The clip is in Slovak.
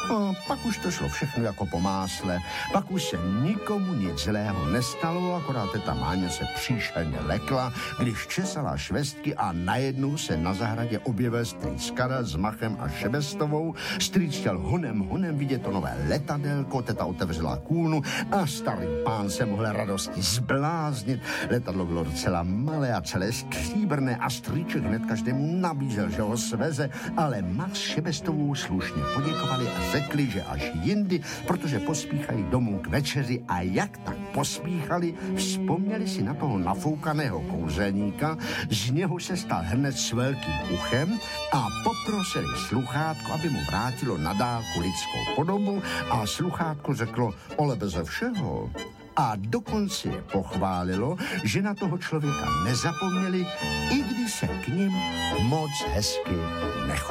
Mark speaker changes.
Speaker 1: A pak už to šlo všechno jako po másle. Pak už se nikomu nic zlého nestalo, akorát teta Máňa se příšerně lekla, když česala švestky a najednou se na zahradě objevil strýc Karel s Machem a Šebestovou. Strýc chtěl honem vidět to nové letadelko, teta otevřela kůlnu a starý pán se mohl radosti zbláznit. Letadlo bylo docela malé a celé stříbrné a strýček hned každému nabízel, že ho sveze, ale Mach s Šebestovou slušně poděkovali a řekli, že až jindy, protože pospíchají domů k večeři a jak tak pospíchali, vzpomněli si na toho nafoukaného kouzelníka, z něho se stal hned s velkým uchem a poprosili sluchátko, aby mu vrátilo na dálku lidskou podobu a sluchátko řeklo, ale beze všeho. A dokonce je pochválilo, že na toho člověka nezapomněli, i když se k ním moc hezky nechovali.